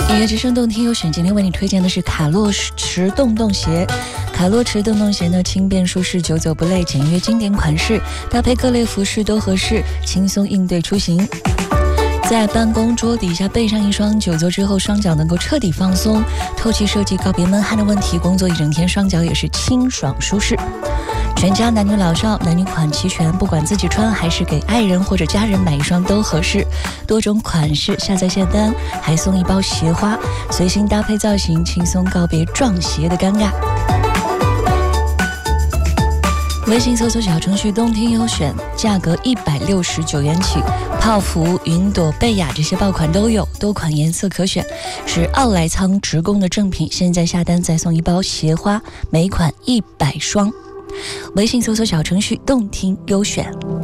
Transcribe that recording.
音乐之声动听优选，今天为你推荐的是卡洛驰洞洞鞋。卡洛驰洞洞鞋呢，轻便舒适，久走不累，简约经典款式，搭配各类服饰都合适，轻松应对出行。在办公桌底下备上一双，久坐之后双脚能够彻底放松，透气设计告别闷汗的问题，工作一整天双脚也是清爽舒适。全家男女老少，男女款齐全，不管自己穿还是给爱人或者家人买一双都合适。多种款式，下载下单还送一包鞋花，随心搭配造型，轻松告别撞鞋的尴尬。微信搜索小程序动听优选，价格169元起，泡芙、云朵、贝雅这些爆款都有，多款颜色可选，是奥莱仓直供的正品。现在下单再送一包鞋花，每款100双。微信搜索小程序动听优选。